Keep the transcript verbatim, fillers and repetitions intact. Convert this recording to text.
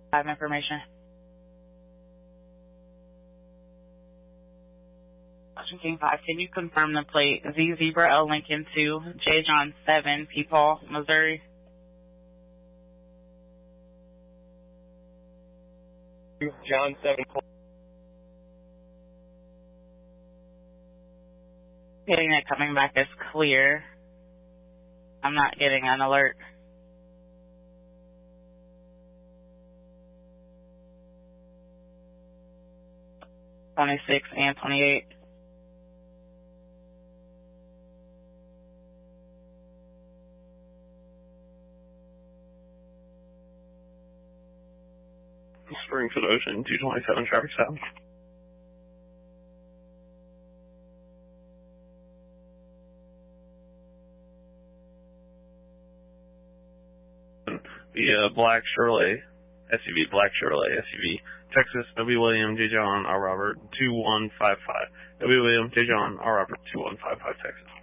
Have information. Ocean King five, can you confirm the plate Z Zebra L Lincoln two, J John seven, Peepaw, Missouri? John seven. Getting it coming back as clear. I'm not getting an alert. twenty-six and twenty-eight. Springfield Ocean, two twenty-seven, traffic south. The uh, Black Chevrolet S U V, Black Chevrolet S U V, Texas, W. William, J. John, R. Robert, two one five five. W. William, J. John, R. Robert, two one five five, Texas.